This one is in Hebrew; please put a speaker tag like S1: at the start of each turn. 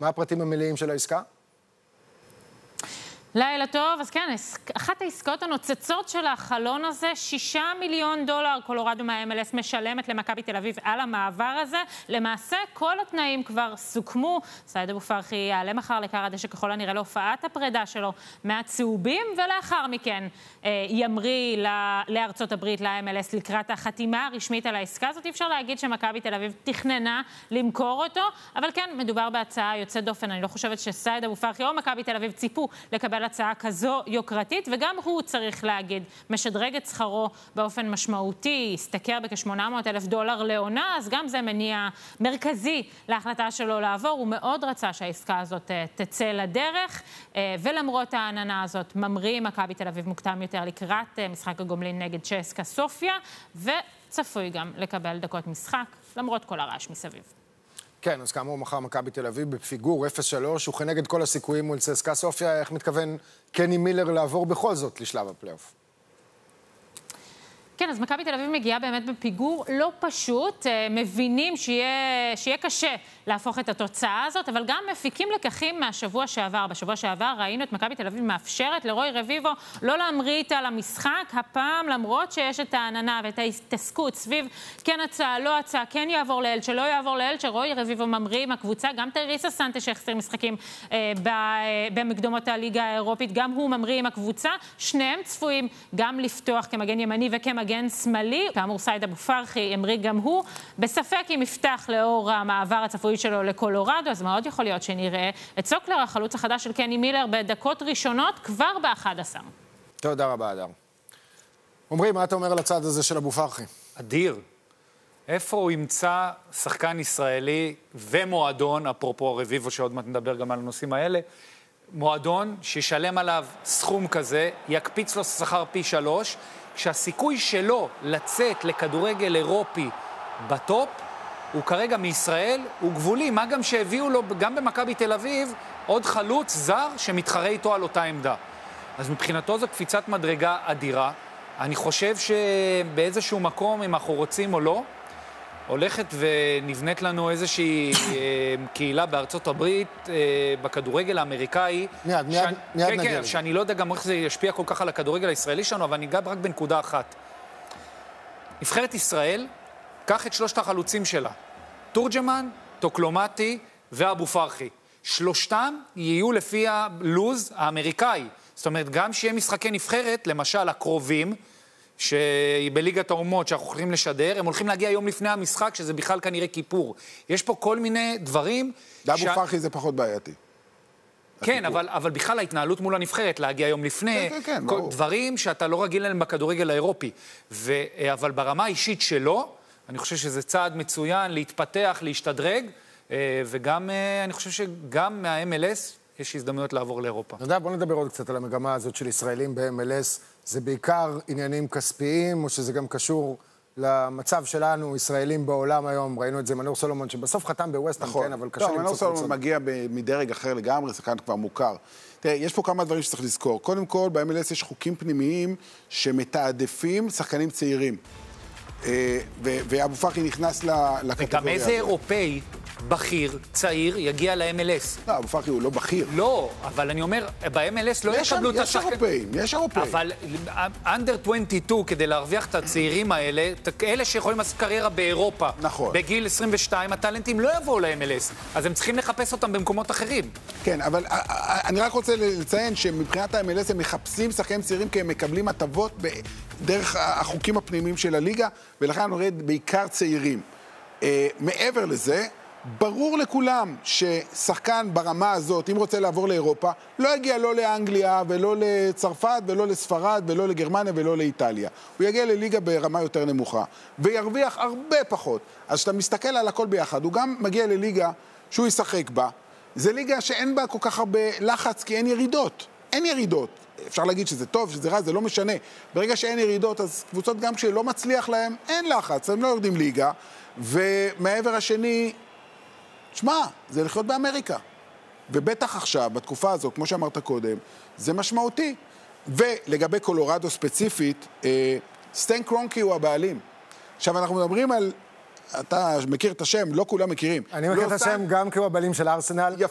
S1: מה הפרטים המלאים של העסקה?
S2: לילה טוב, אז כן, אחת העסקאות הנוצצות של החלון הזה, $6 מיליון קולורדו מה-MLS משלמת למכבי תל אביב על המעבר הזה. למעשה, כל התנאים כבר סוכמו. סעיד אבו פרחי יעלה מחר לקר הדשא ככל הנראה להופעת הפרידה שלו מהצהובים, ולאחר מכן ימריא לארצות הברית, ל-MLS, לקראת החתימה הרשמית על העסקה הזאת. אפשר להגיד שמכבי תל אביב תכננה למכור אותו, אבל כן, מדובר בהצעה יוצאת דופן. אני לא חושבת שסעיד אבו פרחי או מכבי תל אביב ציפו לקבל הצעה כזו יוקרתית, וגם הוא צריך להגיד, משדרג את שכרו באופן משמעותי, הסתכר בכ$800,000 לעונה, אז גם זה מניע מרכזי להחלטה שלו לעבור. הוא מאוד רצה שהעסקה הזאת תצא לדרך, ולמרות העננה הזאת, ממריא מכבי תל אביב מוקדם יותר לקראת משחק הגומלין נגד צ'סקה סופיה, וצפוי גם לקבל דקות משחק, למרות כל הרעש מסביב.
S1: כן, אז כאמור מחר מכבי תל אביב בפיגור 0-3, וכנגד כל הסיכויים מול צ'סקה סופיה, איך מתכוון קני מילר לעבור בכל זאת לשלב הפלייאוף?
S2: כן, אז מכבי תל אביב מגיעה באמת בפיגור לא פשוט, מבינים שיהיה קשה להפוך את התוצאה הזאת, אבל גם מפיקים לקחים מהשבוע שעבר. בשבוע שעבר ראינו את מכבי תל אביב מאפשרת לרוי רביבו לא להמריא איתה למשחק, הפעם למרות שיש את העננה ואת ההתעסקות סביב כן הצעה, לא הצעה, כן יעבור לאלצ'ה, שלא יעבור לאלצ'ה, רוי רביבו ממריא עם הקבוצה, גם תריסה סנטה שהחסיר משחקים במקדומות הליגה האירופית, גם הוא ממריא עם הקבוצה, שניהם צפויים גם לפתוח כמגן ימני וכמגן שמאלי. כאמור סעיד אבו פרחי ימריא גם הוא, בספק אם יפתח לאור המעבר הצפוי שלו לקולורדו, אז מאוד יכול להיות שנראה את סוקלר, החלוץ החדש של קני מילר, בדקות ראשונות כבר ב-11.
S1: תודה רבה, אדר. עומרי, מה אתה אומר על הצד הזה של אבו פרחי?
S3: אדיר. איפה הוא ימצא שחקן ישראלי ומועדון, אפרופו רביבו שעוד מעט נדבר גם על הנושאים האלה, מועדון שישלם עליו סכום כזה, יקפיץ לו שכר פי 3, כשהסיכוי שלו לצאת לכדורגל אירופי בטופ, הוא כרגע מישראל, הוא גבולי, מה גם שהביאו לו גם במכבי תל אביב עוד חלוץ זר שמתחרה איתו על אותה עמדה. אז מבחינתו זו קפיצת מדרגה אדירה. אני חושב שבאיזשהו מקום, אם אנחנו רוצים או לא, הולכת ונבנית לנו איזושהי קהילה בארצות הברית, בכדורגל האמריקאי.
S1: מיד נגיע.
S3: כן, שאני לא יודע גם איך זה ישפיע כל כך על הכדורגל הישראלי שלנו, אבל אני אגע רק בנקודה אחת. נבחרת ישראל, קח את שלושת החלוצים שלה. תורג'מן, טוקלומטי ואבו פרחי. שלושתם יהיו לפי הלוז האמריקאי. זאת אומרת, גם שיהיה משחקי נבחרת, למשל הקרובים, שהיא בליגת האומות שאנחנו הולכים לשדר, הם הולכים להגיע יום לפני המשחק, שזה בכלל כנראה כיפור. יש פה כל מיני דברים...
S4: אבו פרחי זה פחות בעייתי.
S3: כן, אבל בכלל ההתנהלות מול הנבחרת, להגיע יום לפני,
S4: כן,
S3: דברים שאתה לא רגיל להם בכדורגל האירופי. אבל ברמה האישית שלו, אני חושב שזה צעד מצוין להתפתח, להשתדרג, וגם, אני חושב שגם מה-MLS יש הזדמנויות לעבור לאירופה.
S1: אתה יודע, בוא נדבר עוד קצת על המגמה הזאת של ישראלים ב-MLS. זה בעיקר עניינים כספיים, או שזה גם קשור למצב שלנו, ישראלים בעולם היום. ראינו את זה מנור סולומון, שבסוף חתם בווסטהאם,
S4: נכון.
S1: כן, אבל קשה למצוא
S4: מנור סולומון מגיע מדרג אחר לגמרי, שחקן כבר מוכר. תראה, יש פה כמה דברים שצריך לזכור. קודם כל, ב-MLS יש חוקים פנימיים שמתעדפים שחקנים צעירים. ואבו פרחי נכנס לקטגוריה.
S3: וגם איזה אירופאי בכיר, צעיר, יגיע ל-MLS.
S4: לא, אבו פרחי הוא לא בכיר.
S3: לא, אבל אני אומר, ב-MLS לא יקבלו את השחקנים.
S4: יש אירופאים.
S3: אבל under 22, כדי להרוויח את הצעירים האלה, אלה שיכולים לעשות קריירה באירופה,
S4: נכון.
S3: בגיל 22, הטלנטים לא יבואו ל-MLS, אז הם צריכים לחפש אותם במקומות אחרים.
S4: כן, אבל אני רק רוצה לציין שמבחינת ה-MLS הם מחפשים שחקנים צעירים כי הם מקבלים הטבות דרך החוקים הפנימיים של הליגה, ולכן אני רואה בעיקר צעירים. מעבר לזה, ברור לכולם ששחקן ברמה הזאת, אם רוצה לעבור לאירופה, לא יגיע לא לאנגליה ולא לצרפת ולא לספרד ולא לגרמניה ולא לאיטליה. הוא יגיע לליגה ברמה יותר נמוכה וירוויח הרבה פחות. אז כשאתה מסתכל על הכל ביחד, הוא גם מגיע לליגה שהוא ישחק בה. זה ליגה שאין בה כל כך הרבה לחץ כי אין ירידות. אין ירידות. אפשר להגיד שזה טוב, שזה רע, זה לא משנה. ברגע שאין ירידות, אז קבוצות גם כשלא מצליח להם, אין לחץ, הם לא יורדים ליגה. ומעבר השני, תשמע, זה לחיות באמריקה. ובטח עכשיו, בתקופה הזו, כמו שאמרת קודם, זה משמעותי. ולגבי קולורדו ספציפית, סטן קרונקי הוא הבעלים. עכשיו אנחנו מדברים על, אתה מכיר את השם, לא כולם מכירים.
S1: אני מכיר את השם גם כי הוא הבעלים של ארסנל.